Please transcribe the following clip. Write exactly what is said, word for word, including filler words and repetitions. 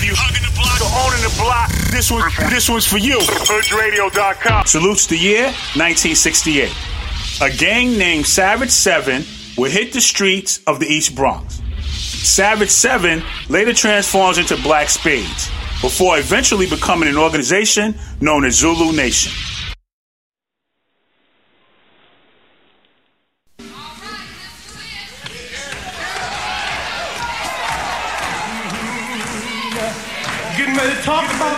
you hugging the block or owning the block, this one, this one's for you. Hood Radio dot com. Salutes the year nineteen sixty-eight. A gang named Savage Seven would hit the streets of the East Bronx. Savage Seven later transforms into Black Spades, before eventually becoming an organization known as Zulu Nation. Getting ready to talk about